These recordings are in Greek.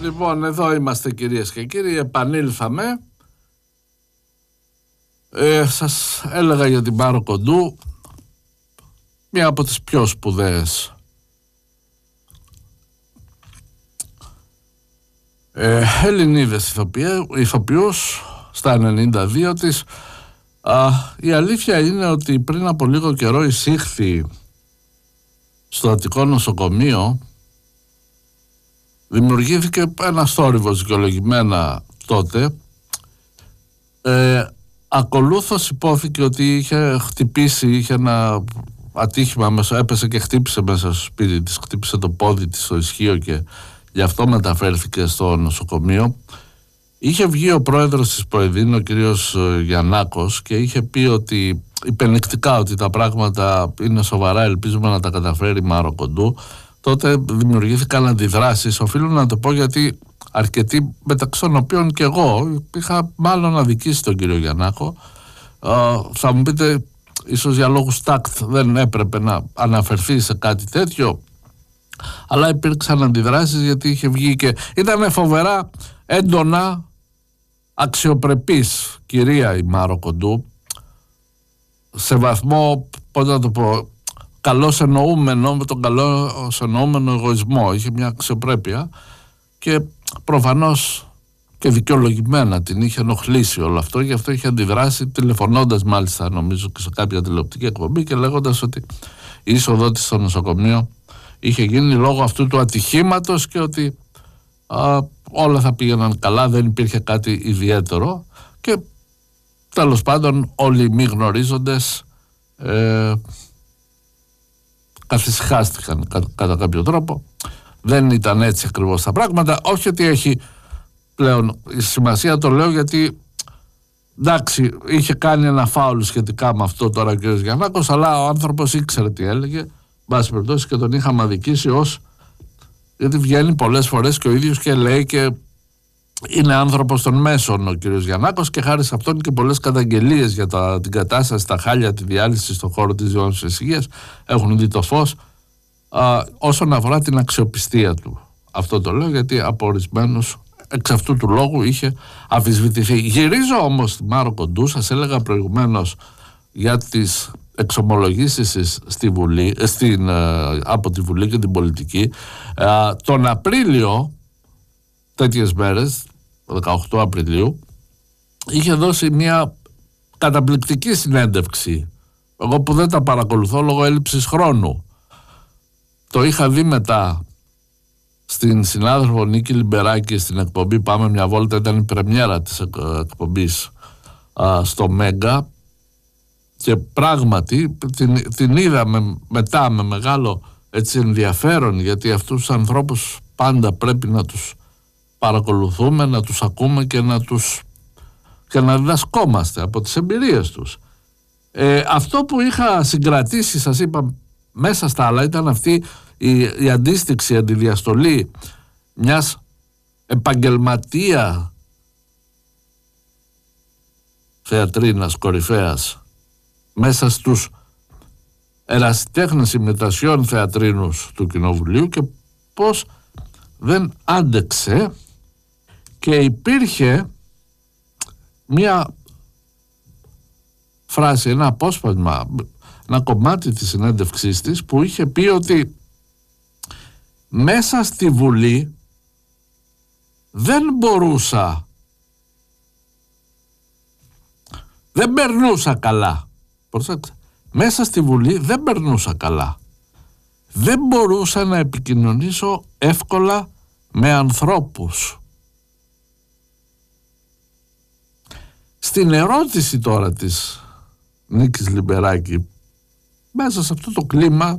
Λοιπόν, εδώ είμαστε κυρίες και κύριοι, επανήλθαμε. Σας έλεγα για την Μάρο Κοντού, μία από τις πιο σπουδαίες Ελληνίδες ηθοποιούς στα 92 της. Η αλήθεια είναι ότι πριν από λίγο καιρό εισήχθη στο Αττικό νοσοκομείο. Δημιουργήθηκε ένα θόρυβος δικαιολογημένα τότε. Ακολούθως υπόθηκε ότι είχε χτυπήσει, είχε ένα ατύχημα, έπεσε και χτύπησε μέσα στο σπίτι της, χτύπησε το πόδι της στο ισχύο και γι' αυτό μεταφέρθηκε στο νοσοκομείο. Είχε βγει ο πρόεδρος της ΠΟΕΔΗΝ, ο κύριος Γιαννάκος, και είχε πει ότι υπενικτικά ότι τα πράγματα είναι σοβαρά, ελπίζουμε να τα καταφέρει η Μάρο Κοντού. Τότε δημιουργήθηκαν αντιδράσεις, οφείλω να το πω, γιατί αρκετοί, μεταξύ των οποίων και εγώ, είχα μάλλον αδικήσει τον κύριο Γιαννάκο. Θα μου πείτε, ίσως για λόγους τάκτ δεν έπρεπε να αναφερθεί σε κάτι τέτοιο, αλλά υπήρξαν αντιδράσεις γιατί είχε βγει και ήταν φοβερά έντονα αξιοπρεπής κυρία η Μάρο Κοντού, σε βαθμό, πώς να το πω, καλώς εννοούμενο, με τον καλώς εννοούμενο εγωισμό. Είχε μια αξιοπρέπεια και προφανώς και δικαιολογημένα την είχε ενοχλήσει όλο αυτό, γι' αυτό είχε αντιδράσει, τηλεφωνώντας μάλιστα νομίζω και σε κάποια τηλεοπτική εκπομπή και λέγοντας ότι η είσοδό της στο νοσοκομείο είχε γίνει λόγω αυτού του ατυχήματος και ότι όλα θα πήγαιναν καλά, δεν υπήρχε κάτι ιδιαίτερο, και τέλος πάντων όλοι οι μη γνωρίζοντες καθησυχάστηκαν κατά κάποιο τρόπο. Δεν ήταν έτσι ακριβώς τα πράγματα, όχι ότι έχει πλέον σημασία, το λέω γιατί εντάξει, είχε κάνει ένα φάουλ σχετικά με αυτό τώρα ο κ. Γιαννάκος, αλλά ο άνθρωπος ήξερε τι έλεγε, βάση περιπτώσει, και τον είχαμε αδικήσει γιατί βγαίνει πολλές φορές και ο ίδιος και λέει, και είναι άνθρωπος των μέσων ο κ. Γιαννάκος, και χάρη σε αυτόν και πολλές καταγγελίες για την κατάσταση, τα χάλια, τη διάλυση στον χώρο της δημόσιας υγείας έχουν δει το φως. Όσον αφορά την αξιοπιστία του, αυτό το λέω γιατί από ορισμένους εξ αυτού του λόγου είχε αμφισβητηθεί. Γυρίζω όμως στη Μάρο Κοντού, σας έλεγα προηγουμένως για τις εξομολογήσεις στη Βουλή, από τη Βουλή και την πολιτική. Τον Απρίλιο, τέτοιες μέρες, 18 Απριλίου, είχε δώσει μια καταπληκτική συνέντευξη, εγώ που δεν τα παρακολουθώ λόγω έλλειψης χρόνου. Το είχα δει μετά στην συνάδελφο Νίκη Λιμπεράκη στην εκπομπή Πάμε μια βόλτα, ήταν η πρεμιέρα της εκπομπής στο Μέγκα, και πράγματι την είδαμε μετά με μεγάλο ενδιαφέρον, γιατί αυτούς τους ανθρώπους πάντα πρέπει να τους παρακολουθούμε, να τους ακούμε και να διδασκόμαστε από τις εμπειρίες τους. Αυτό που είχα συγκρατήσει, σας είπα, μέσα στα άλλα ήταν αυτή η αντίστοιξη, αντιδιαστολή μιας επαγγελματία θεατρίνας κορυφαίας μέσα στους ερασιτέχνες ημιτασιών θεατρίνους του Κοινοβουλίου, και πως δεν άντεξε και υπήρχε μια φράση, ένα απόσπασμα, ένα κομμάτι της συνέντευξής της που είχε πει ότι μέσα στη Βουλή δεν περνούσα καλά. Προσέξτε, μέσα στη Βουλή δεν περνούσα καλά. Δεν μπορούσα να επικοινωνήσω εύκολα με ανθρώπους. Στην ερώτηση τώρα της Νίκης Λιμπεράκη, μέσα σε αυτό το κλίμα,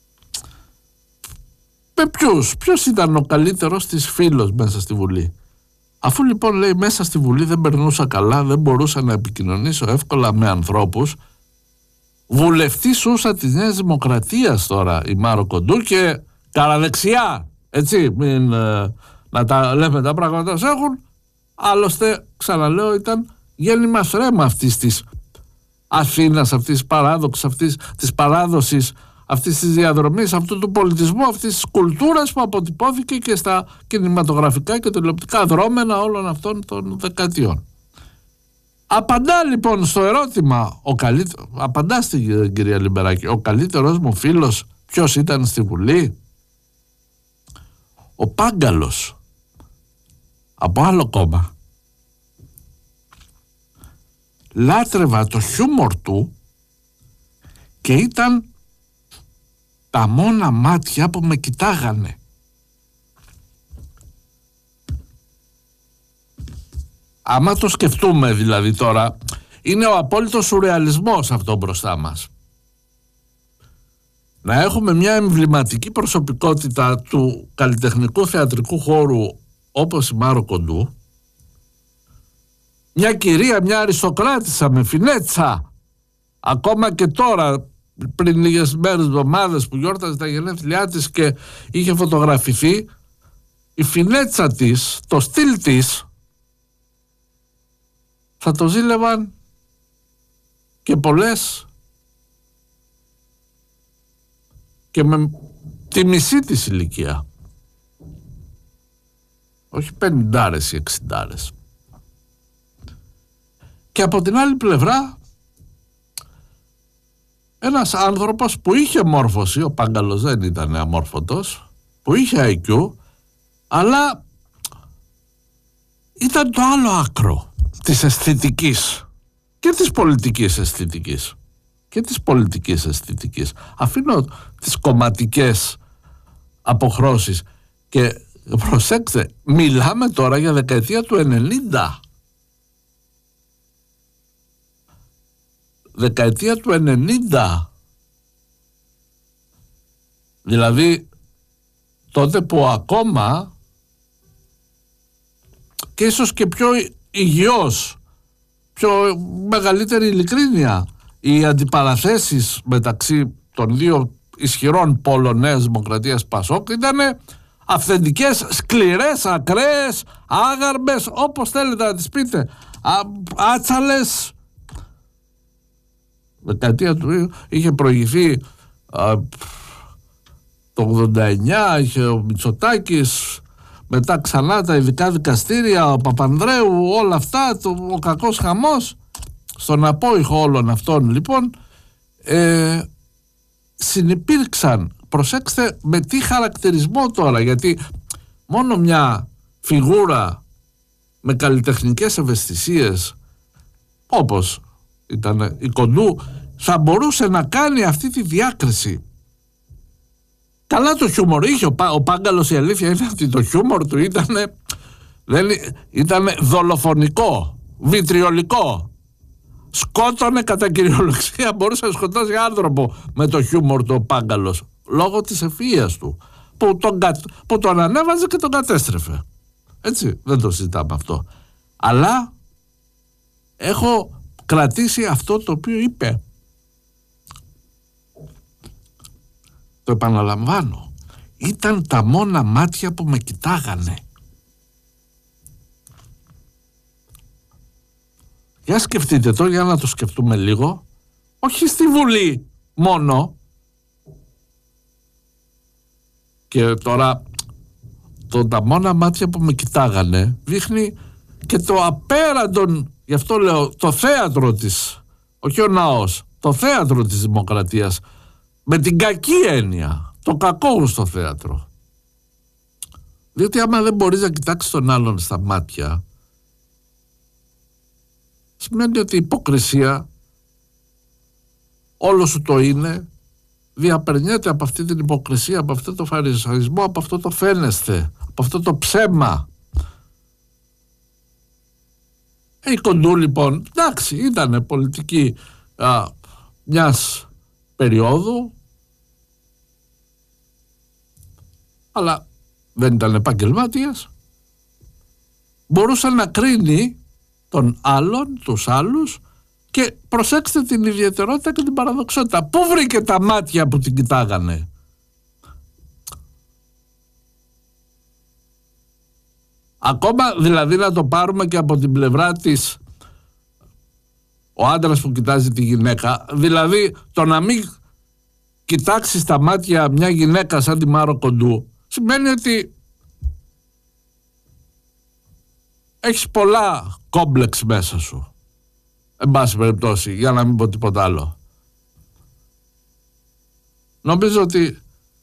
με ποιος ήταν ο καλύτερος της φίλος μέσα στη Βουλή. Αφού λοιπόν λέει μέσα στη Βουλή δεν περνούσα καλά, δεν μπορούσα να επικοινωνήσω εύκολα με ανθρώπους, βουλευτής ούσα της Νέας Δημοκρατίας τώρα η Μάρο Κοντού, και καραδεξιά, έτσι, να τα λέμε τα πράγματα ως έχουν. Άλλωστε, ξαναλέω, ήταν γέννημα θρέμα αυτής της Αθήνας, αυτής της παράδοσης αυτής της διαδρομής, αυτού του πολιτισμού, αυτής της κουλτούρας που αποτυπώθηκε και στα κινηματογραφικά και τηλεοπτικά δρόμενα όλων αυτών των δεκαετιών. Απαντά λοιπόν στο ερώτημα, απαντά στην κυρία Λιμπεράκη, ο καλύτερος μου φίλος ποιος ήταν στη Βουλή? Ο Πάγκαλος, από άλλο κόμμα. Λάτρευα το χιούμορ του και ήταν τα μόνα μάτια που με κοιτάγανε. Άμα το σκεφτούμε δηλαδή τώρα, είναι ο απόλυτος σουρεαλισμός αυτό μπροστά μας. Να έχουμε μια εμβληματική προσωπικότητα του καλλιτεχνικού θεατρικού χώρου όπως η Μάρο Κοντού, μια κυρία, μια αριστοκράτισσα με φινέτσα, ακόμα και τώρα, πριν λίγες μέρες, εβδομάδες που γιόρταζε τα γενέθλιά της και είχε φωτογραφηθεί, η φινέτσα της, το στυλ της, θα το ζήλευαν και πολλές και με τη μισή της ηλικία, όχι 50 ή 60. Και από την άλλη πλευρά ένας άνθρωπος που είχε μόρφωση, ο Πάγκαλος δεν ήταν αμόρφωτος, που είχε IQ, αλλά ήταν το άλλο άκρο της αισθητικής και της πολιτικής αισθητικής και της πολιτικής αισθητικής. Αφήνω τις κομματικές αποχρώσεις και προσέξτε, μιλάμε τώρα για δεκαετία του 90. Δεκαετία του 90. Δηλαδή τότε που ακόμα και ίσως και πιο υγιώς, πιο μεγαλύτερη ειλικρίνεια, οι αντιπαραθέσεις μεταξύ των δύο ισχυρών πόλων Νέας Δημοκρατίας Πασόκ ήταν αυθεντικές, σκληρές, ακραίες, άγαρμες, όπως θέλετε να τις πείτε, άτσαλες. Δεκαετία του είχε προηγηθεί το 89, είχε ο Μητσοτάκης, μετά ξανά τα ειδικά δικαστήρια, ο Παπανδρέου, όλα αυτά, ο κακός χαμός. Στον απόϊχο όλων αυτών λοιπόν συνυπήρξαν, προσέξτε με τι χαρακτηρισμό τώρα, γιατί μόνο μια φιγούρα με καλλιτεχνικές ευαισθησίες όπως ήταν η Κοντού θα μπορούσε να κάνει αυτή τη διάκριση. Καλά το χιούμορ είχε ο Πάγκαλος, η αλήθεια είναι ότι το χιούμορ του ήταν δολοφονικό, βιτριολικό. Σκότωνε κατά κυριολεξία, μπορούσε να σκοτώσει άνθρωπο με το χιούμορ του ο Πάγκαλος, λόγω της ευφυΐας του που τον ανέβαζε και τον κατέστρεφε. Έτσι, δεν το συζητάμε αυτό. Αλλά έχω κρατήσει αυτό το οποίο είπε. Το επαναλαμβάνω, ήταν τα μόνα μάτια που με κοιτάγανε. Για σκεφτείτε το, για να το σκεφτούμε λίγο. Όχι στη Βουλή μόνο. Και τώρα τα μόνα μάτια που με κοιτάγανε δείχνει και το απέραντον, γι' αυτό λέω, το θέατρο της, όχι ο ναός, το θέατρο της δημοκρατίας, με την κακή έννοια, το κακόγουστο θέατρο. Διότι άμα δεν μπορείς να κοιτάξεις τον άλλον στα μάτια, σημαίνει ότι η υποκρισία όλο σου το είναι, διαπερνιέται από αυτή την υποκρισία, από αυτό το φαρισαϊσμό, από αυτό το φαίνεστε, από αυτό το ψέμα. Η Κοντού λοιπόν, εντάξει, ήταν πολιτική μιας περίοδου, αλλά δεν ήταν επαγγελμάτιας, μπορούσε να κρίνει τον άλλον, τους άλλους, και προσέξτε την ιδιαιτερότητα και την παραδοξότητα. Πού βρήκε τα μάτια που την κοιτάγανε? Ακόμα δηλαδή να το πάρουμε και από την πλευρά της, ο άντρας που κοιτάζει τη γυναίκα, δηλαδή το να μην κοιτάξεις στα μάτια μια γυναίκα σαν τη Μάρο Κοντού, σημαίνει ότι έχεις πολλά κόμπλεξ μέσα σου. Εν πάση περιπτώσει, για να μην πω τίποτα άλλο. Νομίζω ότι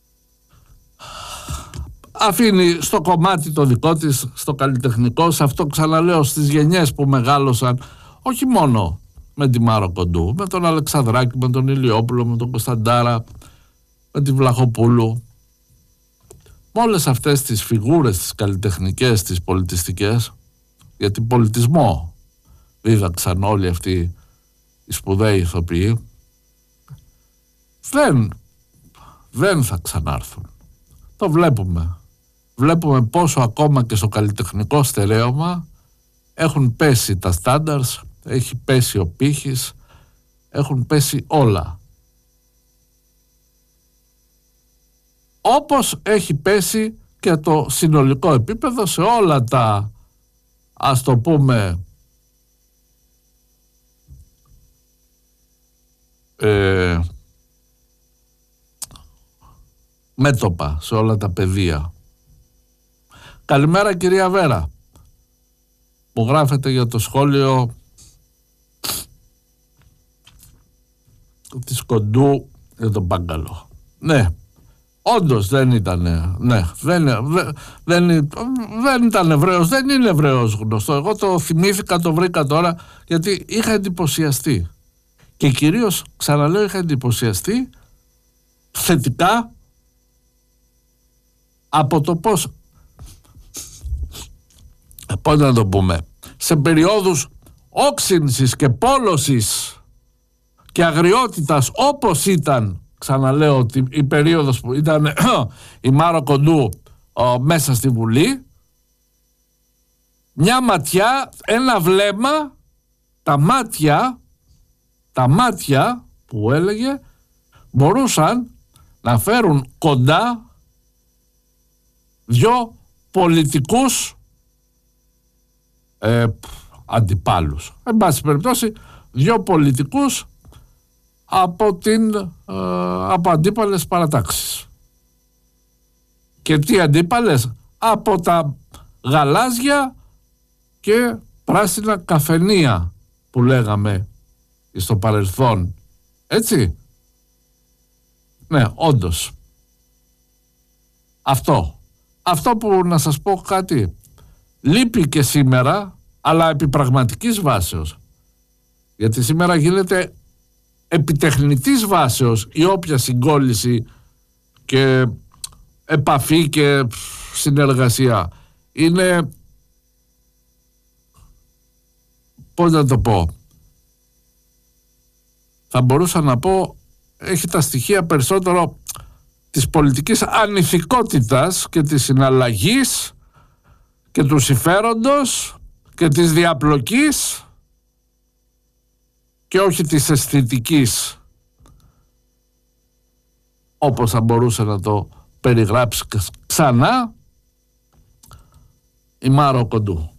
αφήνει στο κομμάτι το δικό της, στο καλλιτεχνικό, σε αυτό ξαναλέω, στις γενιές που μεγάλωσαν, όχι μόνο με τη Μάρο Κοντού, με τον Αλεξανδράκη, με τον Ηλιόπουλο, με τον Κωνσταντάρα, με τη Βλαχοπούλου, με όλες αυτές τις φιγούρες, τις καλλιτεχνικές, τις πολιτιστικές, γιατί πολιτισμό δίδαξαν όλοι αυτοί οι σπουδαίοι ηθοποιοί, δεν θα ξανάρθουν. Το βλέπουμε. Βλέπουμε πόσο ακόμα και στο καλλιτεχνικό στερέωμα έχουν πέσει τα στάνταρς, έχει πέσει ο πύχης, έχουν πέσει όλα. Όπως έχει πέσει και το συνολικό επίπεδο σε όλα τα, ας το πούμε, μέτωπα, σε όλα τα πεδία. Καλημέρα κυρία Βέρα. Μου γράφετε για το σχόλιο της Κοντού για τον Μπάγκαλο. Ναι, όντως δεν ήταν, ναι, δεν ήταν Εβραίος, δεν είναι Εβραίος γνωστό. Εγώ το θυμήθηκα, το βρήκα τώρα, γιατί είχα εντυπωσιαστεί. Και κυρίως, ξαναλέω, είχα εντυπωσιαστεί θετικά από το πώς να το πούμε, σε περιόδους όξυνσης και πόλωσης και αγριότητας, όπως ήταν, ξαναλέω, η περίοδος που ήταν η Μάρο Κοντού μέσα στη Βουλή, μια ματιά, ένα βλέμμα, τα μάτια που έλεγε μπορούσαν να φέρουν κοντά δυο πολιτικούς αντιπάλους. Εν πάση περιπτώσει, δυο πολιτικούς από αντίπαλες παρατάξεις. Και τι αντίπαλες? Από τα γαλάζια και πράσινα καφενεία που λέγαμε στο παρελθόν. Έτσι. Ναι, όντως. Αυτό που, να σας πω κάτι, λείπει και σήμερα, αλλά επί πραγματικής βάσεως. Γιατί σήμερα γίνεται επιτεχνητής βάσεως η όποια συγκόλληση και επαφή και συνεργασία. Είναι, πώς να το πω, θα μπορούσα να πω, έχει τα στοιχεία περισσότερο της πολιτικής ανηθικότητας και της συναλλαγής και του συμφέροντος και της διαπλοκής και όχι της αισθητικής, όπως θα μπορούσε να το περιγράψει ξανά η Μάρο Κοντού.